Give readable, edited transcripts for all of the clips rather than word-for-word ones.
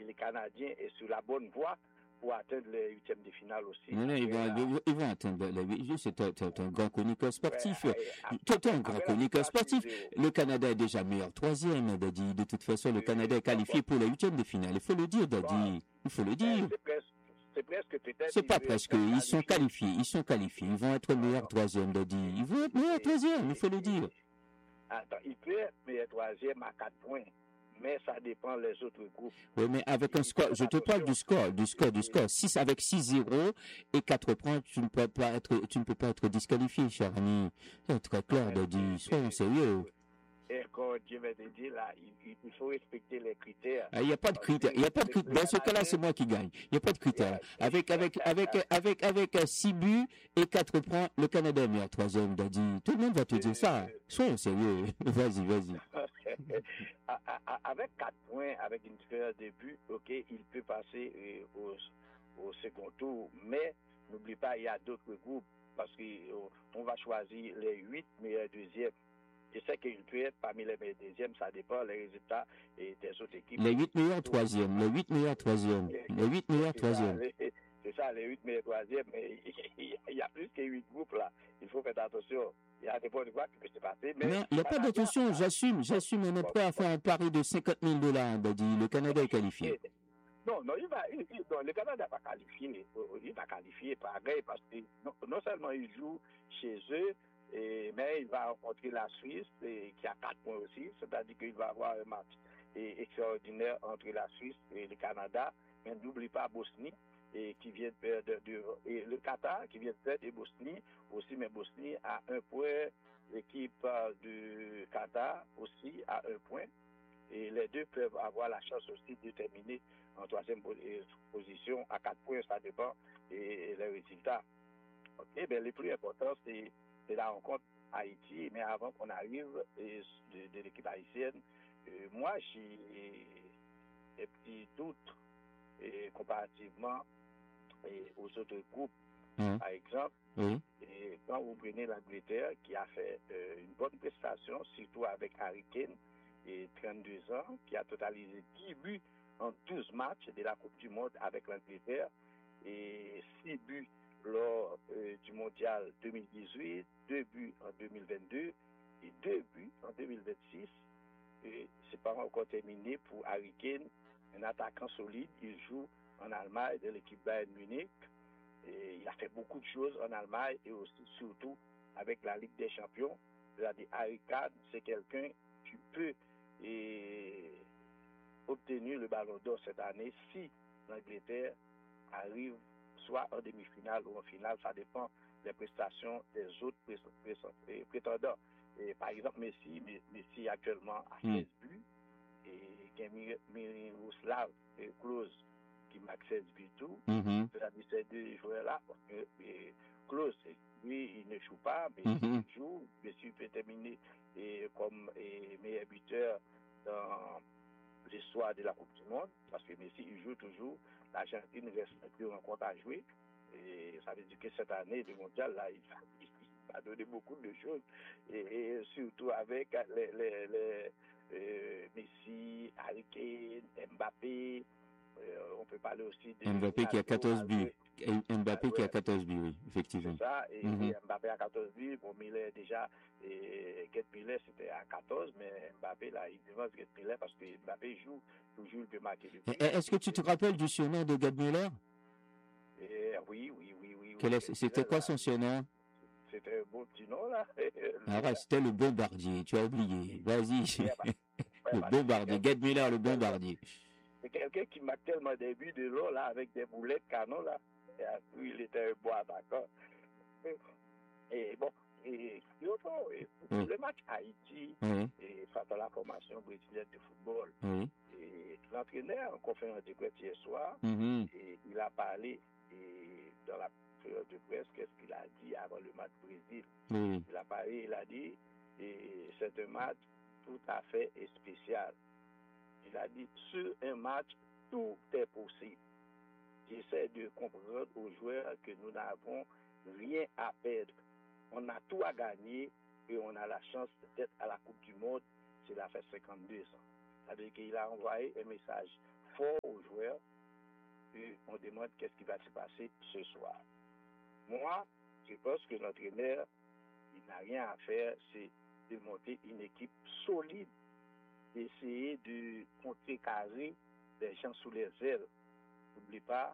les Canadiens est sur la bonne voie pour atteindre les huitièmes de finale aussi. Non, ils vont atteindre les huit. C'est un grand chroniqueur sportif. Tu es un grand chroniqueur sportif. Le Canada est déjà meilleur troisième, Dadi. De toute façon, le Canada est qualifié pour les huitièmes de finale. Il faut le dire, Dadi. Il faut le dire. C'est presque peut-être. C'est pas presque. Ils sont qualifiés. Ils vont être meilleurs troisième, Dadi. Ils vont être meilleurs troisième. Il faut le dire. Attends, il peut être meilleur troisième à 4 points. Mais ça dépend les autres groupes. Oui, mais avec un score, je te parle du score. 6 avec 6-0 et 4 points, tu ne peux pas être disqualifié, cher ami. C'est très clair de dire, soyons sérieux. Et quand Dieu va te dire là, il faut respecter les critères. Il n'y a pas de critères. Dans ce cas-là, c'est moi qui gagne. Il n'y a pas de critères. Avec 6 buts et 4 points, le Canada est meilleur troisième, Dadi. Tout le monde va te dire ça. Soyons sérieux. Vas-y. Avec 4 points, avec une différence de but, ok, il peut passer au second tour. Mais n'oublie pas, il y a d'autres groupes parce qu'on va choisir les 8 meilleurs deuxièmes. Je sais qu'il peut être parmi les meilleurs deuxièmes, ça dépend des résultats et des autres équipes. Les 8 meilleurs troisièmes. C'est ça, les 8 meilleurs troisièmes. Mais il y a plus que 8 groupes là. Il faut faire attention. Il y a des points de voie qui peuvent se passer. Mais il n'y a pas d'attention, j'assume. On est prêt à faire un pari de $50,000, Dadi. Le Canada est qualifié. Non, le Canada va qualifier. Il va qualifier pareil parce que non seulement il joue chez eux, mais il va rencontrer la Suisse qui a 4 points aussi, c'est-à-dire qu'il va avoir un match extraordinaire entre la Suisse et le Canada. Mais n'oublie pas Bosnie qui vient et le Qatar qui vient de perdre et Bosnie aussi, mais Bosnie a 1 point, l'équipe du Qatar aussi a 1 point. Et les deux peuvent avoir la chance aussi de terminer en 3e position à 4 points, ça dépend et les résultats. Ok, ben le plus important c'est la rencontre Haïti, mais avant qu'on arrive de l'équipe haïtienne, moi j'ai des petits doutes comparativement aux autres groupes. Par exemple, quand vous prenez l'Angleterre qui a fait une bonne prestation, surtout avec Harry Kane, et 32 ans, qui a totalisé 10 buts en 12 matchs de la Coupe du Monde avec l'Angleterre et 6 buts lors du Mondial 2018, 2 buts en 2022 et 2 buts en 2026. Et c'est pas encore terminé pour Harry Kane, un attaquant solide. Il joue en Allemagne de l'équipe Bayern Munich. Et il a fait beaucoup de choses en Allemagne et aussi surtout avec la Ligue des Champions. C'est-à-dire Harry Kane, c'est quelqu'un qui peut obtenir le Ballon d'Or cette année si l'Angleterre arrive soit en demi-finale ou en finale, ça dépend des prestations des autres prétendants. Et par exemple, Messi actuellement a 16 buts et Miroslav Klose qui marque 16 buts tout. C'est-à-dire ces deux joueurs-là, Klose, lui, il ne joue pas, mais il joue. Messi peut terminer comme meilleur buteur dans l'histoire de la Coupe du Monde, parce que Messi, il joue toujours. L'Argentine reste 2 rencontres à jouer. Et ça veut dire que cette année, le mondial, là, il va donner beaucoup de choses. Et surtout avec les Messi, Harry Kane, Mbappé. On peut parler aussi de Mbappé qui a 14 buts. Mbappé qui a 14 buts, oui, effectivement. C'est ça, et Mbappé a 14 buts. Bon, Miller déjà, Gerd Müller c'était à 14, mais Mbappé là, il devance Gerd Müller parce que Mbappé joue toujours, il peut marquer le but. Est-ce que tu te rappelles du surnom de Gerd Müller? Oui. C'était quoi son surnom? C'était un beau petit nom là. C'était le bombardier, tu as oublié. Vas-y. Le bombardier, Gerd Müller, le bombardier. C'est quelqu'un qui marque tellement des buts de l'eau là avec des boulets de canon là. Et après, il était un bon attaquant. Et bon, le match Haïti et face à la formation brésilienne de football. Et l'entraîneur en conférence de presse hier soir, et il a parlé dans la période de presse, qu'est-ce qu'il a dit avant le match Brésil. Il a parlé, il a dit, c'est un match tout à fait spécial. Il a dit, sur un match, tout est possible. J'essaie de comprendre aux joueurs que nous n'avons rien à perdre. On a tout à gagner et on a la chance d'être à la Coupe du Monde. C'est la fait 52 ans. C'est-à-dire qu'il a envoyé un message fort aux joueurs et on demande qu'est-ce qui va se passer ce soir. Moi, je pense que l'entraîneur, il n'a rien à faire, c'est de monter une équipe solide, d'essayer de contrecarrer les gens sous les ailes. N'oublie pas,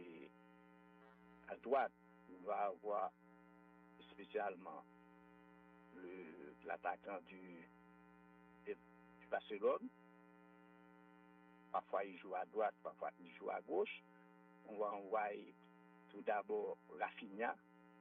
à droite, on va avoir spécialement l'attaquant du Barcelone. Parfois, il joue à droite, parfois, il joue à gauche. On va envoyer tout d'abord Rafinha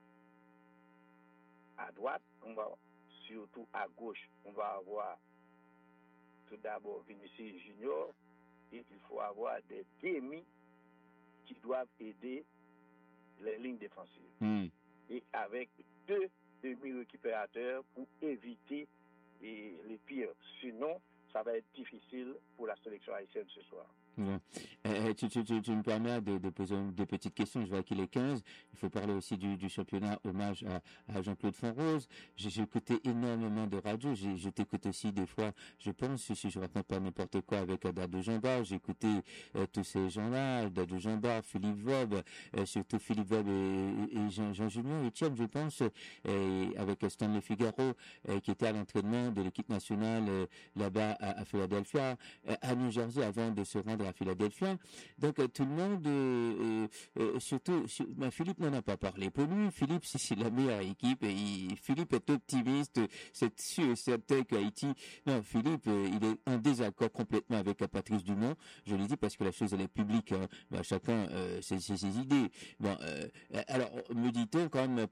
à droite. On va surtout à gauche, on va avoir tout d'abord Vinicius Junior. Et il faut avoir des demi qui doivent aider les lignes défensives. Et avec 2 demi-récupérateurs pour éviter les pires. Sinon, ça va être difficile pour la sélection haïtienne ce soir. Bon. Tu me permets de poser des petites questions. Je vois qu'il est 15. Il faut parler aussi du championnat. Hommage à Jean-Claude Fonrose. J'ai écouté énormément de radio. Je t'écoute aussi des fois, je pense, si je raconte pas n'importe quoi, avec Dadou Jambard. J'ai écouté tous ces gens-là, Dadou Jambard, Philippe Vob, surtout Philippe Vob et Jean-Julien Etienne, je pense, avec Stanley Figaro, qui était à l'entraînement de l'équipe nationale là-bas à Philadelphia, à New Jersey, avant de se rendre à Philadelphia. Donc tout le monde, surtout Philippe n'en a pas parlé. Pour lui, Philippe, c'est la meilleure équipe et Philippe est optimiste. C'est sûr et certain qu'Haïti, non, Philippe, il est en désaccord complètement avec Patrice Dumont. Je l'ai dit parce que la chose elle est publique. Hein. Ben, chacun ses idées. Bon, alors me dit-on quand même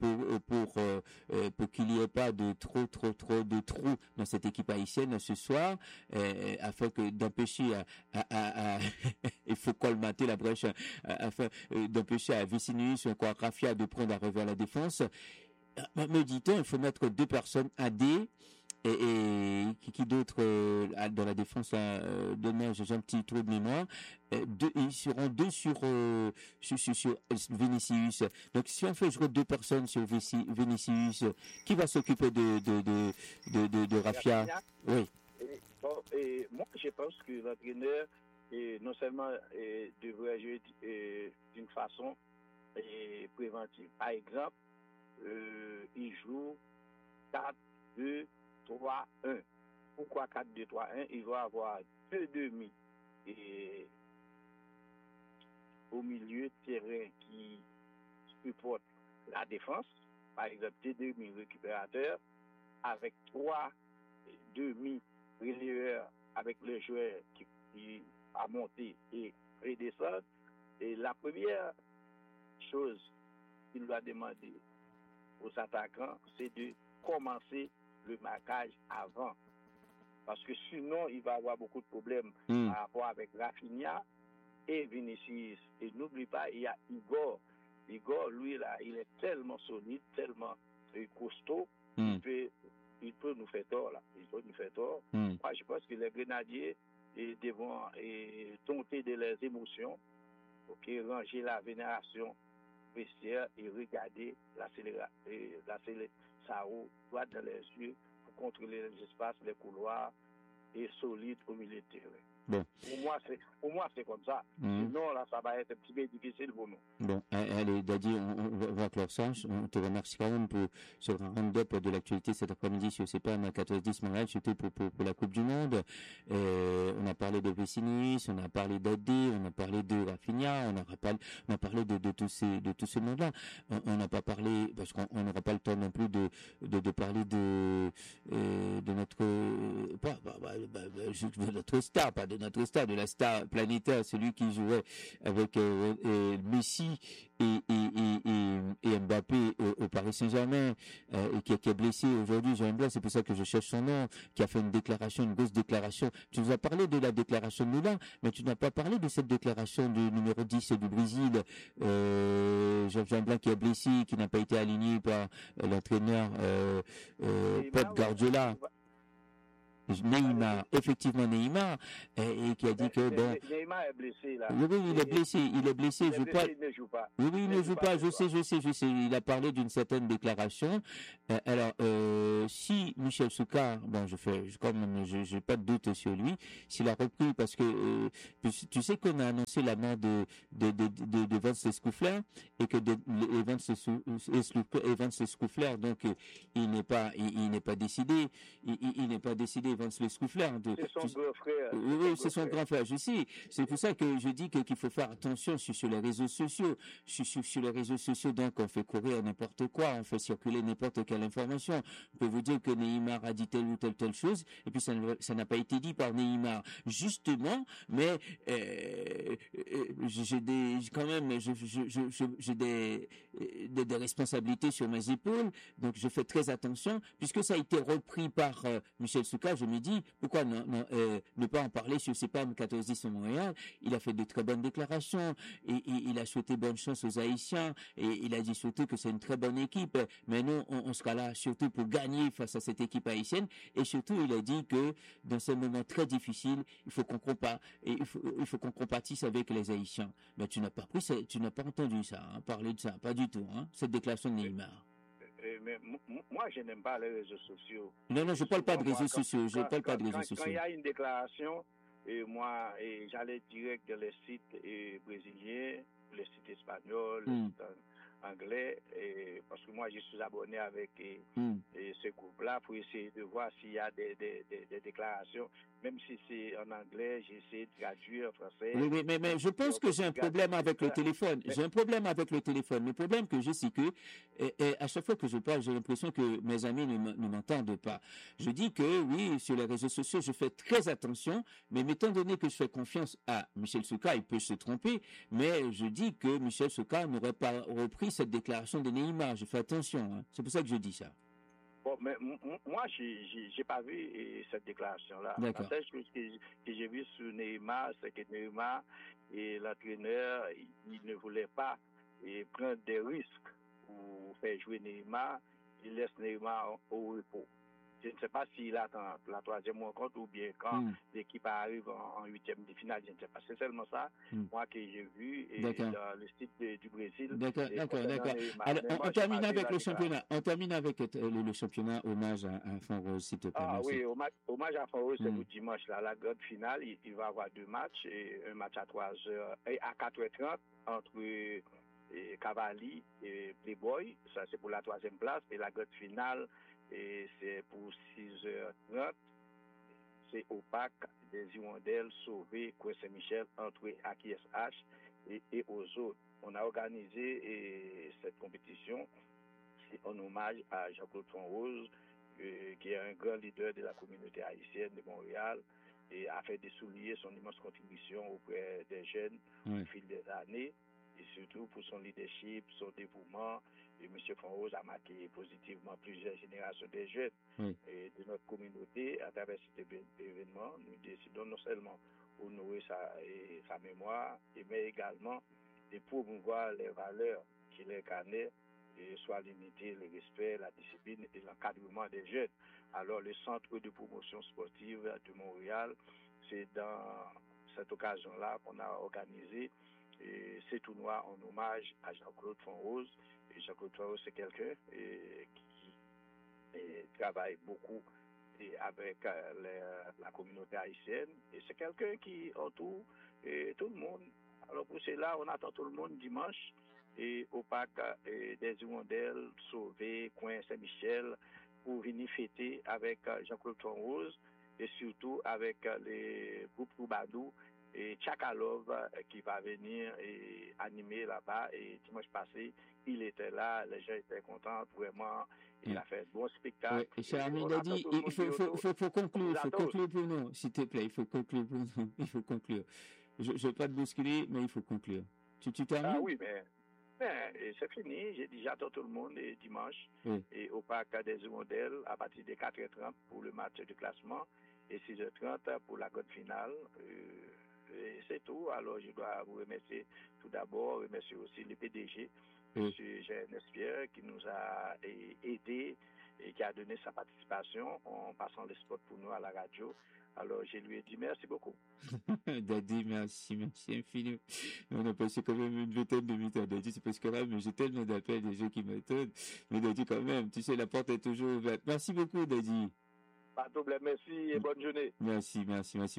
pour qu'il n'y ait pas de trop de trous dans cette équipe haïtienne ce soir, afin que d'empêcher il faut colmater la brèche afin d'empêcher à Vicinus ou encore à Raffia de prendre à revers la défense. Me dit-on, il faut mettre 2 personnes à D et qui d'autre dans la défense demain, j'ai un petit trou de mémoire. Ils seront 2 sur Vinicius. Donc si on fait jouer 2 personnes sur Vinicius, qui va s'occuper de Raffia? Oui. Et moi, je pense que l'entraîneur non seulement devrait jouer d'une façon préventive. Par exemple, il joue 4-2-3-1. Pourquoi 4-2-3-1? Il va avoir 2 demi au milieu de terrain qui supportent la défense. Par exemple, 2 demi récupérateurs avec 3 demi relayeurs avec les joueurs qui à monter et redescendre. Et la première chose qu'il va demander aux attaquants, c'est de commencer le marquage avant. Parce que sinon, il va avoir beaucoup de problèmes par rapport avec Rafinha et Vinicius. Et n'oublie pas, il y a Igor. Igor, lui, là, il est tellement solide, tellement costaud, il peut nous faire tort, là. Il peut nous faire tort. Moi, je pense que les Grenadiers devront dompter de leurs émotions, ranger la vénération vestiaire et regarder la Sao droit dans les yeux pour contrôler les espaces, les couloirs et solide au milieu de terrain. Bon. Pour moi, c'est comme ça. Sinon, là, ça va être un petit peu difficile pour nous. Bon, allez, Dadi, on va clore ça. On te remercie quand même pour ce round-up de l'actualité cet après-midi sur CPM à 14-10 Montréal, surtout pour la Coupe du Monde. On a parlé de Vecinis, on a parlé d'Adé, on a parlé de Rafinha, on a parlé de tout ce monde-là. On n'a pas parlé, parce qu'on n'aura pas le temps non plus de parler de notre star, pas de notre star, de la star planétaire, celui qui jouait avec Messi et Mbappé au Paris Saint-Germain, et qui est blessé aujourd'hui, Jean Blanc, c'est pour ça que je cherche son nom, qui a fait une grosse déclaration. Tu nous as parlé de la déclaration de Lula, mais tu n'as pas parlé de cette déclaration du numéro 10 du Brésil, Jean Blanc, qui est blessé, qui n'a pas été aligné par l'entraîneur Pep Guardiola. Neymar, effectivement Neymar, et qui a dit que bon. Neymar est blessé là. Oui, il est blessé, il ne joue pas. Oui, il ne joue pas, je sais. Il a parlé d'une certaine déclaration. Alors, si Michel Soucar, bon, j'ai pas de doute sur lui, s'il a repris, parce que tu sais qu'on a annoncé la mort de Vince Scoufler et que Vince Scoufler, donc il n'est pas décidé, il n'est pas décidé, Vince Scoufler. C'est son grand frère. Oui, c'est son grand frère, je sais. C'est pour ça que je dis qu'il faut faire attention sur les réseaux sociaux. Sur les réseaux sociaux, donc, on fait courir n'importe quoi, on fait circuler n'importe quelle information. On peut vous dire que Neymar a dit telle ou telle chose, et puis ça n'a pas été dit par Neymar, justement, mais j'ai des responsabilités sur mes épaules, donc je fais très attention, puisque ça a été repris par Michel Souka. Je me dis, pourquoi ne pas en parler sur CPAM 14-10 au Montréal. Il a fait de très bonnes déclarations, et il a souhaité bonne chance aux Haïtiens, et il a dit surtout que c'est une très bonne équipe, mais nous, on sera là surtout pour gagner face à cette équipe haïtienne, et surtout, il a dit que dans ces moments très difficiles, il faut qu'on compatisse avec les Haïtiens. Mais tu n'as pas entendu ça, hein, parler de ça, pas du tout, hein, cette déclaration de Neymar. Mais moi, je n'aime pas les réseaux sociaux. Non, je parle pas de réseaux sociaux, Quand il y a une déclaration, j'allais direct dans les sites brésiliens, les sites espagnols, les sites anglais, parce que moi, je suis abonné avec ce groupe-là pour essayer de voir s'il y a des déclarations, même si c'est en anglais, j'essaie de traduire en français. Oui, mais je pense que j'ai un problème avec le téléphone. J'ai un problème avec le téléphone. Le problème que j'ai, c'est que à chaque fois que je parle, j'ai l'impression que mes amis ne m'entendent pas. Je dis que oui, sur les réseaux sociaux, je fais très attention, mais étant donné que je fais confiance à Michel Souka, il peut se tromper, mais je dis que Michel Souka n'aurait pas repris cette déclaration de Neymar. Je fais attention, hein. C'est pour ça que je dis ça. Bon, mais moi, j'ai pas vu cette déclaration-là. La seule chose que j'ai vu sur Neymar, c'est que Neymar et l'entraîneur, il ne voulait pas prendre des risques pour faire jouer Neymar. Il laisse Neymar au repos. Je ne sais pas s'il attend la troisième rencontre ou bien quand l'équipe arrive en huitième de finale. Je ne sais pas. C'est seulement ça, moi, que j'ai vu dans le site du Brésil. D'accord. Alors, on termine avec le championnat. On termine avec le championnat. Hommage à Fond Rose, s'il te plaît. Ah oui, hommage à Fond Rose, c'est pour dimanche. Là, la grande finale, il va y avoir deux matchs. Un match à 3h et à 4h30 entre Cavalli et Playboy. Ça, c'est pour la troisième place. Et la grande finale, c'est pour 6h30. C'est Opac des Hirondelles sauvé Coin Saint-Michel entre AQSH et aux autres. On a organisé cette compétition en hommage à Jean-Claude Fonrose, qui est un grand leader de la communauté haïtienne de Montréal et a fait des souligner son immense contribution auprès des jeunes au fil des années et surtout pour son leadership, son dévouement. Et M. Fonrose a marqué positivement plusieurs générations de jeunes et de notre communauté. À travers cet événement, nous décidons non seulement honorer sa mémoire, mais également de promouvoir les valeurs qu'il incarnait, soit l'unité, le respect, la discipline et l'encadrement des jeunes. Alors, le Centre de promotion sportive de Montréal, c'est dans cette occasion-là qu'on a organisé ces tournois en hommage à Jean-Claude Fonrose. Et Jean-Claude Fonrose, c'est quelqu'un qui travaille beaucoup avec la communauté haïtienne. Et c'est quelqu'un qui entoure tout le monde. Alors, pour cela, on attend tout le monde dimanche et au parc des Hirondelles, Sauvé, Coin Saint-Michel, pour venir fêter avec Jean-Claude Fonrose et surtout avec les groupes Roubadou et Tchakalov qui va venir et animer là-bas. Et dimanche passé, il était là, les gens étaient contents, vraiment. Il a fait un bon spectacle. Oui, cher ami, il a dit, il faut conclure pour nous, s'il te plaît, il faut conclure pour nous, il faut conclure. Je ne vais pas te bousculer, mais il faut conclure. Tu termines? Ah oui, mais c'est fini. J'ai dit, j'attends tout le monde dimanche et au parc des Hirondelles à partir de 4h30 pour le match de classement et 6h30 pour la grande finale. Et c'est tout. Alors, je dois vous remercier tout d'abord, remercier aussi le PDG, M. Jean Espierre, qui nous a aidés et qui a donné sa participation en passant les spots pour nous à la radio. Alors, je lui ai dit merci beaucoup. Daddy, merci infiniment. On a passé quand même une vingtaine de minutes à Daddy, c'est parce que là, mais j'ai tellement d'appels, des gens qui m'étonnent. Mais Daddy, quand même, tu sais, la porte est toujours ouverte. Merci beaucoup, Daddy. Pas de problème, merci et bonne journée. Merci.